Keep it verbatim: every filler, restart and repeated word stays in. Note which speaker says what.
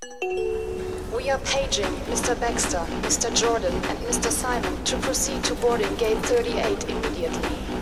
Speaker 1: We are paging Mister Baxter, Mister Jordan, and Mister Simon to proceed to boarding gate thirty-eight immediately.